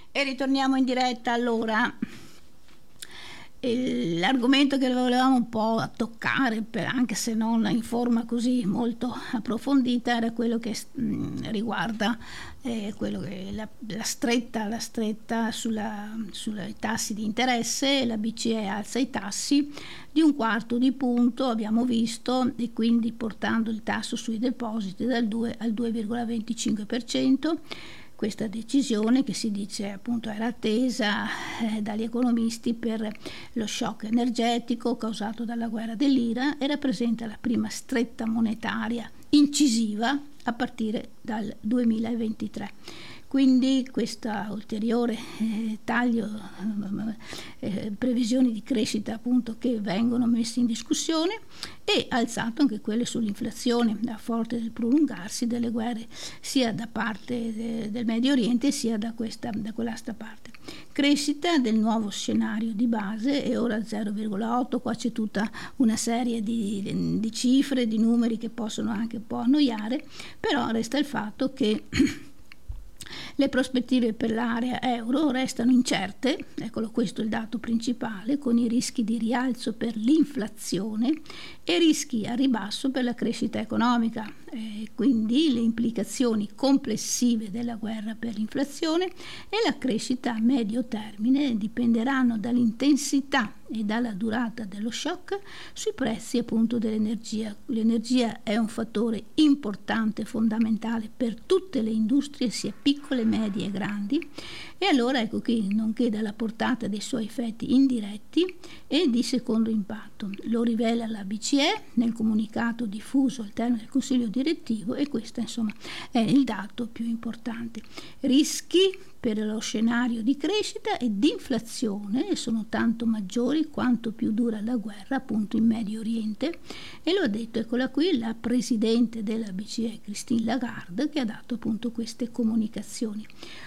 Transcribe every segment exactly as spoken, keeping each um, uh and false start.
E ritorniamo in diretta. Allora, l'argomento che volevamo un po' toccare, per, anche se non in forma così molto approfondita, era quello che mh, riguarda eh, quello che la, la stretta, la stretta sulla, sui tassi di interesse. La B C E alza i tassi di un quarto di punto, abbiamo visto, e quindi portando il tasso sui depositi dal due al due virgola venticinque per cento. Questa decisione, che si dice appunto era attesa eh, dagli economisti per lo shock energetico causato dalla guerra dell'Iran, e rappresenta la prima stretta monetaria incisiva a partire dal duemilaventitré. Quindi questa ulteriore eh, taglio, eh, previsioni di crescita appunto che vengono messe in discussione, e alzato anche quelle sull'inflazione a forte del prolungarsi delle guerre sia da parte de, del Medio Oriente sia da questa da quell'altra parte. Crescita del nuovo scenario di base è ora zero virgola otto, qua c'è tutta una serie di, di cifre, di numeri che possono anche un po' annoiare, però resta il fatto che le prospettive per l'area euro restano incerte, eccolo questo è il dato principale, con i rischi di rialzo per l'inflazione e rischi a ribasso per la crescita economica. Eh, quindi le implicazioni complessive della guerra per l'inflazione e la crescita a medio termine dipenderanno dall'intensità e dalla durata dello shock sui prezzi appunto dell'energia. L'energia è un fattore importante, fondamentale per tutte le industrie, sia piccole, medie e grandi, e allora ecco che non queda la portata dei suoi effetti indiretti e di secondo impatto. Lo rivela la B C E nel comunicato diffuso al termine del Consiglio direttivo, e questo insomma è il dato più importante. Rischi per lo scenario di crescita e di inflazione sono tanto maggiori quanto più dura la guerra appunto in Medio Oriente, e lo ha detto, eccola qui, la presidente della B C E Christine Lagarde, che ha dato appunto queste comunicazioni.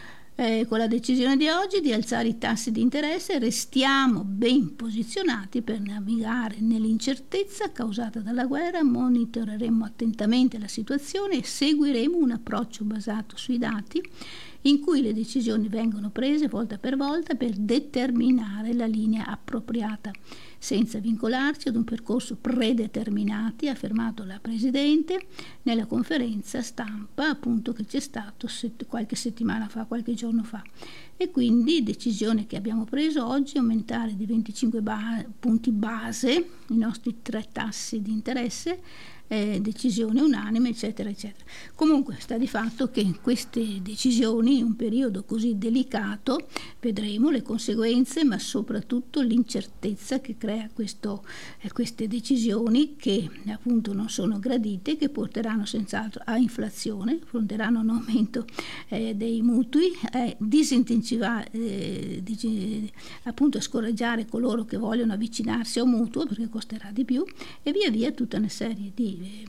Eh, con la decisione di oggi di alzare i tassi di interesse restiamo ben posizionati per navigare nell'incertezza causata dalla guerra, monitoreremo attentamente la situazione e seguiremo un approccio basato sui dati in cui le decisioni vengono prese volta per volta per determinare la linea appropriata, senza vincolarci ad un percorso predeterminato, ha affermato la Presidente nella conferenza stampa appunto che c'è stato set- qualche settimana fa, qualche giorno fa. E quindi decisione che abbiamo preso oggi, aumentare di venticinque ba- punti base i nostri tre tassi di interesse, eh, decisione unanime, eccetera, eccetera. Comunque sta di fatto che queste decisioni, in un periodo così delicato, vedremo le conseguenze, ma soprattutto l'incertezza che crea questo, eh, queste decisioni, che appunto non sono gradite, che porteranno senz'altro a inflazione, porteranno a un aumento eh, dei mutui, a disincentivare, eh, di, appunto a scoraggiare coloro che vogliono avvicinarsi a un mutuo perché costerà di più, e via via tutta una serie di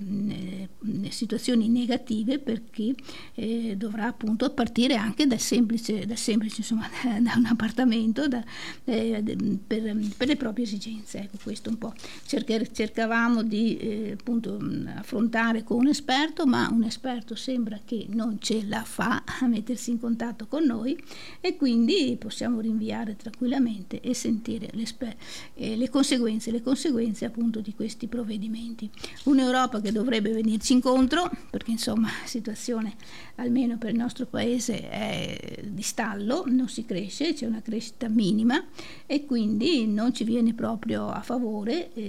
eh, situazioni negative per chi eh, dovrà appunto partire anche dal semplice, dal semplice insomma da un appartamento da, eh, per, per le proprie esigenze. Ecco, questo un po' cercher, cercavamo di eh, appunto affrontare con un esperto, ma un esperto sembra che non ce la fa a mettersi in contatto con noi, e quindi possiamo rinviare tranquillamente e sentire le, spe- eh, le conseguenze, le conseguenze appunto di questi provvedimenti. Un'Europa che dovrebbe venirci incontro, perché insomma la situazione almeno per il nostro paese è di stallo, non si cresce, c'è una crescita minima e quindi non ci viene proprio a favore. Eh,